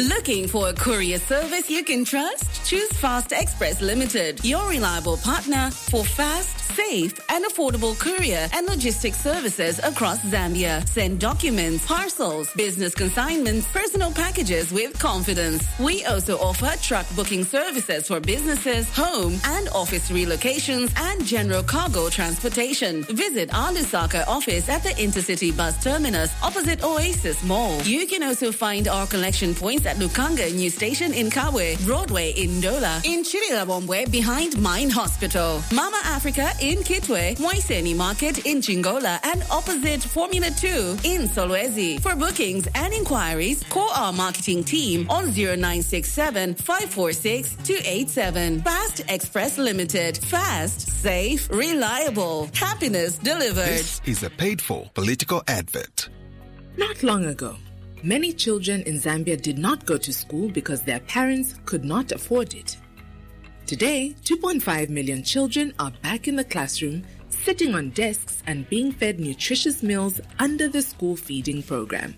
Looking for a courier service you can trust? Choose Fast Express Limited, your reliable partner for fast, safe, and affordable courier and logistics services across Zambia. Send documents, parcels, business consignments, personal packages with confidence. We also offer truck booking services for businesses, home and office relocations, and general cargo transportation. Visit our Lusaka office at the Intercity Bus Terminus opposite Oasis Mall. You can also find our collection points at Lukanga New Station in Kawe, Broadway in Ndola, in Chirilabombwe behind Mine Hospital, Mama Africa in Kitwe, Moiseni Market in Chingola, and opposite Formula 2 in Solwezi. For bookings and inquiries, call our marketing team on 0967 546 287. Fast Express Limited. Fast, safe, reliable. Happiness delivered. This is a paid-for political advert. Not long ago, many children in Zambia did not go to school because their parents could not afford it. Today, 2.5 million children are back in the classroom, sitting on desks and being fed nutritious meals under the school feeding program.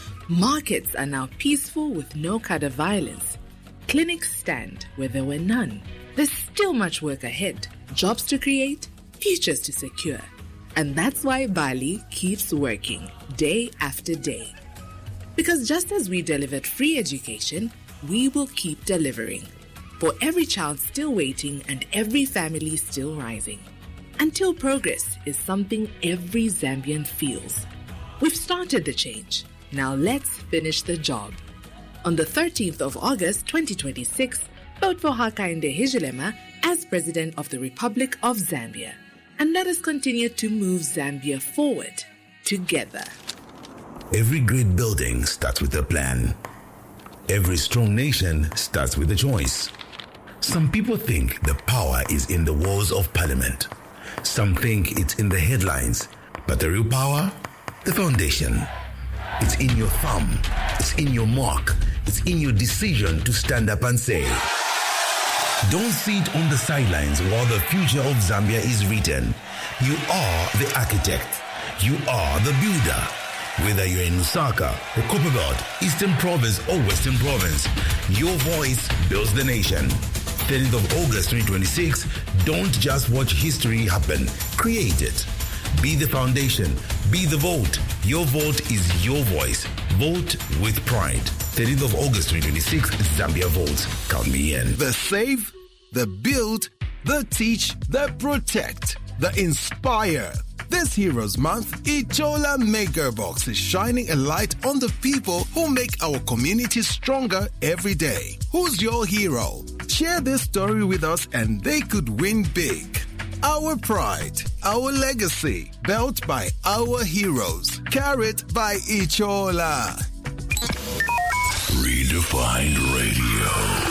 Markets are now peaceful with no kind of violence. Clinics stand where there were none. There's still much work ahead, jobs to create, futures to secure. And that's why Bali keeps working day after day. Because just as we delivered free education, we will keep delivering. For every child still waiting and every family still rising. Until progress is something every Zambian feels. We've started the change. Now let's finish the job. On the 13th of August 2026, vote for Hakainde Hichilema as President of the Republic of Zambia. And let us continue to move Zambia forward together. Every great building starts with a plan. Every strong nation starts with a choice. Some people think the power is in the walls of parliament. Some think it's in the headlines. But the real power? The foundation. It's in your thumb. It's in your mark. It's in your decision to stand up and say, don't sit on the sidelines while the future of Zambia is written. You are the architect. You are the builder. Whether you're in Lusaka, the Copperbelt, Eastern Province, or Western Province, your voice builds the nation. 30th of August 2026, don't just watch history happen. Create it. Be the foundation. Be the vote. Your vote is your voice. Vote with pride. 30th of August 2026, Zambia votes. Count me in. The save, the build, the teach, the protect, the inspire. This Heroes Month, Ichola Maker Box is shining a light on the people who make our community stronger every day. Who's your hero? Share this story with us and they could win big. Our pride, our legacy, built by our heroes. Carried by Ichola. Redefined Radio.